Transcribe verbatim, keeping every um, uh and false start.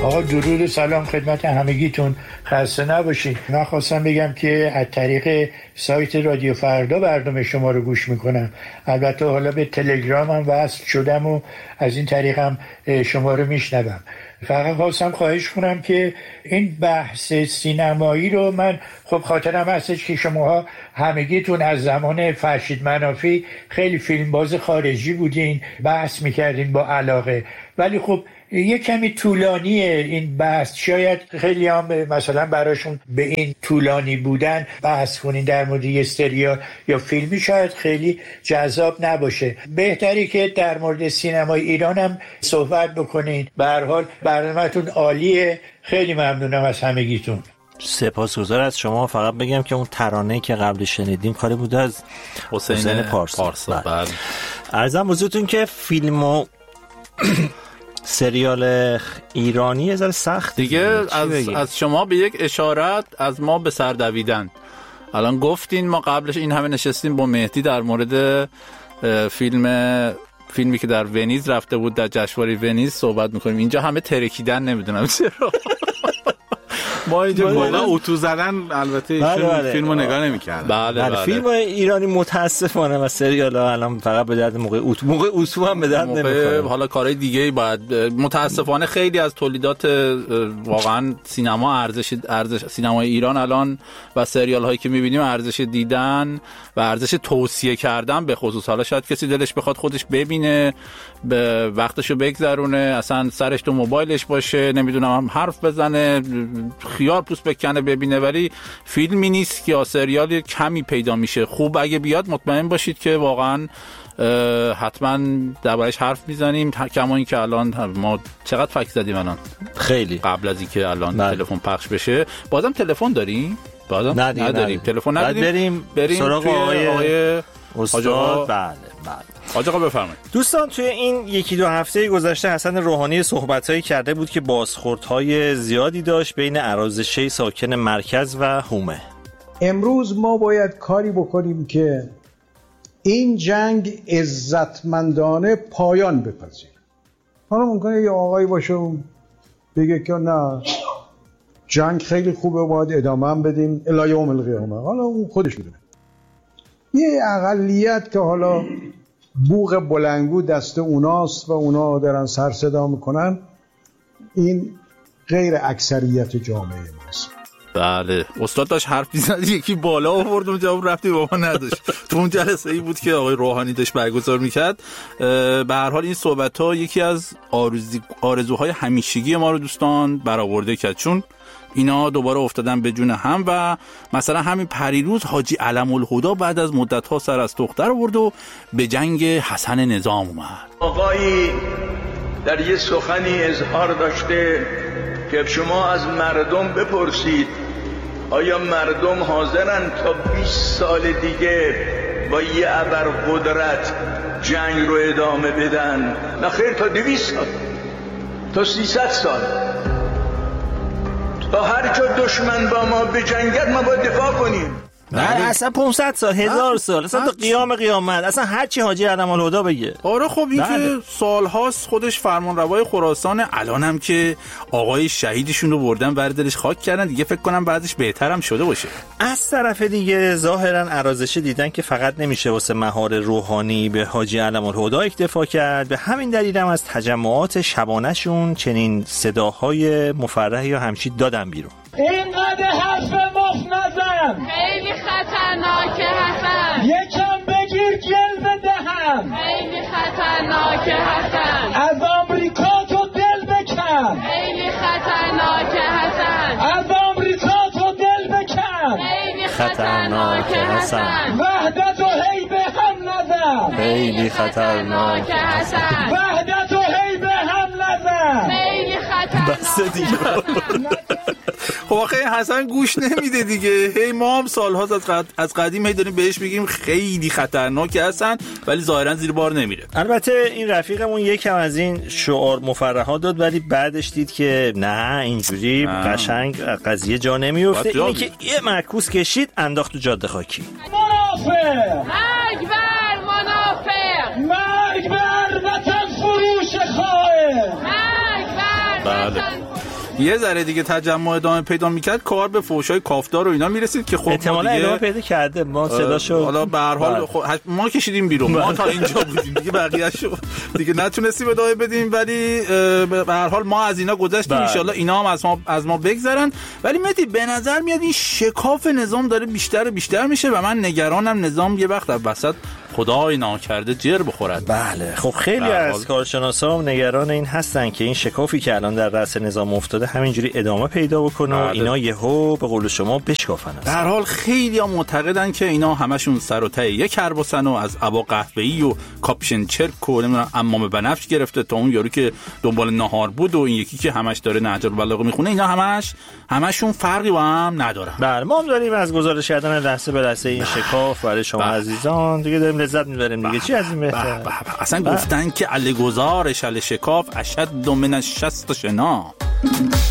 آقا درود و سلام خدمت همگیتون، خسته نباشید. من خواستم بگم که از طریق سایت رادیو فردا برنامه شما رو گوش میکنم. البته حالا به تلگرامم وصل شدم و از این طریق هم شما رو میشنوم. فقط خواستم خواهش کنم که این بحث سینمایی رو، من خب خاطرم هستش که شماها همگیتون از زمان فرشید منافی خیلی فیلمباز خارجی بودین، بحث میکردین با علاقه، ولی خب یه کمی طولانیه این بحث. شاید خیلی هم مثلا براشون به این طولانی بودن بحث کنین در مورد یه سریال یا فیلمی شاید خیلی جذاب نباشه. بهتری که در مورد سینمای ایران هم صحبت بکنین. به هر حال برنامه‌تون عالیه. خیلی ممنونم از همگیتون. سپاسگزار از شما. فقط بگم که اون ترانه‌ای که قبل شنیدیم کاری بود از حسین, حسین پارسا. پارسا. بله. عرضم بزرگتون که فیلمو سریال ایرانی یه ذره سخت دیگه. از, از شما به یک اشارت، از ما به سر دویدن. الان گفتین ما قبلش این همه نشستیم با مهدی در مورد فیلم فیلمی که در ونیز رفته بود، در جشنواره ونیز صحبت میکنیم. اینجا همه ترکیدن، نمیدونم چرا. ما اینجا بالا اتو زدن. البته ایشون فیلمو نگاه نمی‌کردن. بله بله. فیلم ایرانی متاسفانه و سریال‌ها الان فقط به درد موقع اتو موقع اتو هم به درد نمی‌خوره. حالا کارهای دیگه‌ای باید. متاسفانه خیلی از تولیدات واقعا سینما ارزش ارزش سینمای ایران الان و سریال‌هایی که می‌بینیم ارزش دیدن و ارزش توصیه کردن به خصوص. حالا شاید کسی دلش بخواد خودش ببینه، به وقتشو بگذرونه، اصلا سرش تو موبایلش باشه، نمیدونم حرف بزنه، خیار پوست بکنه ببینه، ولی فیلمی نیست که یا سریالی کمی پیدا میشه. خوب اگه بیاد مطمئن باشید که واقعا حتما دربارش حرف میزنیم. کما این که الان ما چقدر فکر زدیم الان، خیلی قبل از اینکه الان تلفن پخش بشه. بازم تلفن داریم؟ بازم نه دیگه نداریم. تلفن نداریم. بریم بریم سراغ آقای, آقای استاد. بله بله. حاج آقا بفرمایید. دوستان توی این یکی دو هفته گذشته حسن روحانی صحبتایی کرده بود که بازخوردهای زیادی داشت بین ارازشه ساکن مرکز و حومه. امروز ما باید کاری بکنیم که این جنگ عزتمندانه پایان بپذیره. حالا ممکنه یه آقایی باشه بگه که نه جنگ خیلی خوبه، باید ادامه هم بدیم الی یوم القیامه. حالا اون خودش میدونه. یه اقلیت که حالا بوق بلنگو دست اوناست و اونا دارن سر صدا میکنن، این غیر اکثریت جامعه ماست. بله استاد داشت حرف می‌زد، یکی بالا آورد و جواب رفتی با ما نداشت. تو اون جلسه ای بود که آقای روحانی داشت برگزار میکرد. به هر حال این صحبت‌ها یکی از آرزوهای همیشگی ما رو دوستان برآورده کرد، چون اینا دوباره افتادن به جون هم. و مثلا همین پریروز حاجی علم الهدا بعد از مدت‌ها سر از تختر آورد و به جنگ حسن نظام اومد. آقایی در یه سخنی اظهار داشته که شما از مردم بپرسید آیا مردم حاضرن تا بیست سال دیگه با یه ابرقدرت جنگ رو ادامه بدن؟ نه خیر، تا دویست سال، تا سیصد سال، تا هر جا دشمن با ما بجنگد ما باید دفاع کنیم. نه اصلا پانصد سال، هزار سال، اصلا تا قیام قیامت، اصلا هر چی حاجی علم الهدا بگه. آره خب این که سالهاست خودش فرمانروای خراسان، الانم که آقای شهیدشون رو بردن بر دلش خاک کردن، دیگه فکر کنم بعدش بهترم شده باشه. از طرف دیگه ظاهرا ارازشه دیدن که فقط نمیشه واسه مهار روحانی به حاجی علم الهدا اکتفا کرد، به همین دلیل هم از تجمعات شبانه‌شون چنین صداهای مفرحی یا همچی دادن بیرون. اینقدر حرف مفت نزن، خیلی خطرناکه حسن، یکم بگیر جلوه دهم، خیلی خطرناکه حسن، از آمریکا تو دل بکن، خیلی خطرناکه حسن، از آمریکا تو دل بکن، خیلی خطرناکه حسن، وحدت و هی به هم نزن، خیلی خطرناکه حسن، وحدت و هی به هم نزن، خیلی خطرناکه. بس دیگه. خب آخه حسن گوش نمیده دیگه. هی ما هم سال‌هاست از, قد... از قدیم هی داریم بهش بگیم خیلی خطرناکه حسن، ولی ظاهرا زیر بار نمیره. البته این رفیقمون یکم از این شعار مفرحات داد، ولی بعدش دید که نه اینجوری قشنگ قضیه جا نمیفته. اینی که یه معکوس کشید انداخت تو جاده خاکی. منافق، مرگ بر منافق، مرگ بر وطن فروش خائن، مرگ بر وطن. یه ذره دیگه تجمع ادامه پیدا میکرد کار به فحشای کافدار و اینا میرسید که خب احتمالاً ادامه پیدا کرده. ما صداشو حالا به هر حال خب ما کشیدیم بیرون، ما تا اینجا بودیم دیگه، بقیه‌شو دیگه نتونستیم ادامه بدیم، ولی به هر حال ما از اینا گذشتیم. ان شاءالله اینا هم از ما از ما بگذرن. ولی مهدی به نظر میاد این شکاف نظام داره بیشتر و بیشتر میشه و من نگرانم نظام یه وقت وسط خدای ناکرده جر بخورد. بله خب خیلی از کارشناسا نگران این هستن که این شکافی که الان در رأس نظام افتاده همینجوری ادامه پیدا بکنه و اینا یهو به قول شما بشکافن. در حال خیلی ها معتقدن که اینا همشون سر و ته یک کرباسن و از ابا قهوه‌ای و کاپشن چرک و نمیدونم عمام بنفش گرفته تا اون یارو که دنبال ناهار بود و این یکی که همش داره نهج البلاغه میخونه، اینا همش همشون فرقی با هم ندارن. بله ما هم داریم از گزارش کردن لحظه به لحظه این شکاف برای شما عزیزان دیگه داریم لذت میبریم دیگه. چی از این بهتر؟ اصلا گفتن که علی گزارش علی شکاف اشد من الشست شنا.